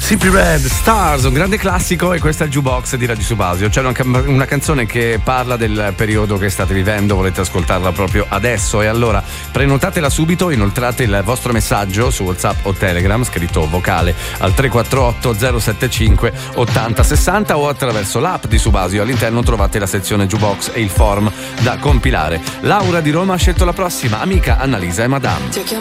Simply Red, Stars, un grande classico, e questo è il Jukebox di Radio Subasio. C'è una canzone che parla del periodo che state vivendo, volete ascoltarla proprio adesso, e allora prenotatela subito, inoltrate il vostro messaggio su WhatsApp o Telegram, scritto vocale, al 348 075 80 60 o attraverso l'app di Subasio. All'interno trovate la sezione Jukebox e il form da compilare. Laura di Roma ha scelto la prossima, Amica, Annalisa e Madame.